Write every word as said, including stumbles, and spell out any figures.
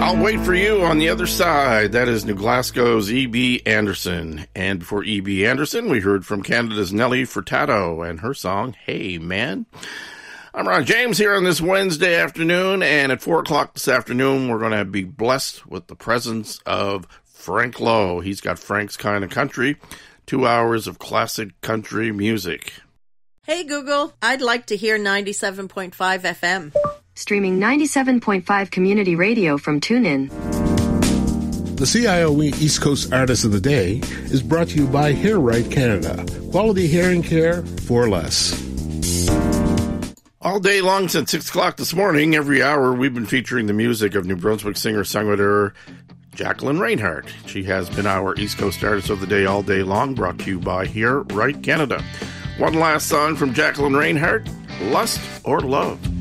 I'll wait for you on the other side. That is New Glasgow's E B Anderson. And before E B Anderson, we heard from Canada's Nelly Furtado and her song, Hey Man. I'm Ron James here on this Wednesday afternoon, and at four o'clock this afternoon, we're going to be blessed with the presence of Frank Lowe. He's got Frank's Kind of Country, two hours of classic country music. Hey Google, I'd like to hear ninety-seven point five F M. Streaming ninety-seven point five Community Radio from TuneIn. The C I O E East Coast Artist of the Day is brought to you by Hair Right Canada. Quality hearing care for less. All day long since six o'clock this morning, every hour, we've been featuring the music of New Brunswick singer-songwriter Jacqueline Reinhardt. She has been our East Coast Artist of the Day all day long, brought to you by Hair Right Canada. One last song from Jacqueline Reinhardt, Lust or Love.